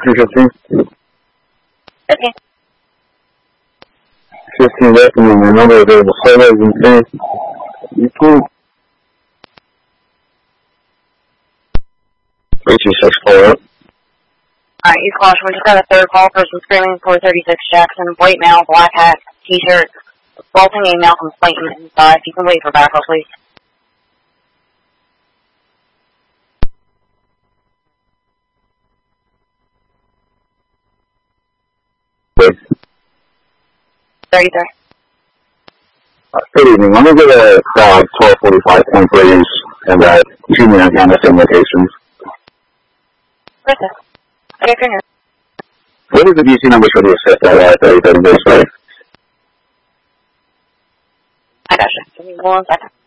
215? Okay. 15 left and my number available solos and things. You cool? 3264 up. Alright, you caution. We just got a third call, person screaming 436 Jackson, white male, black hat, t-shirt, assaulting a male complainant inside. You can wait for backup, please. Good. 33. Good evening. Let me get a crowd 1245 point please, and 2 minutes on the same locations. Listen. Good afternoon. What is the DC number for the assist at 3030 base, right? I gotcha. Give me 1 second.